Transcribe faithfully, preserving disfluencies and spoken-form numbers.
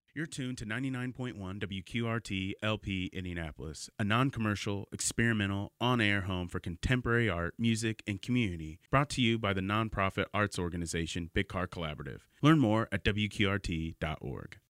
You're tuned to ninety-nine point one W Q R T L P Indianapolis, a non-commercial, experimental, on-air home for contemporary art, music, and community, brought to you by the nonprofit arts organization Big Car Collaborative. Learn more at W Q R T dot org.